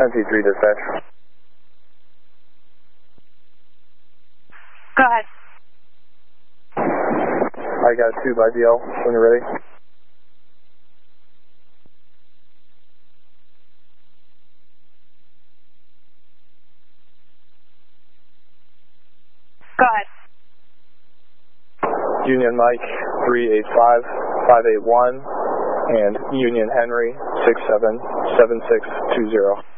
10-3 dispatch. Go ahead. I got 2 by DL when you're ready. Go ahead. Union Mike 385-581 and Union Henry 677620.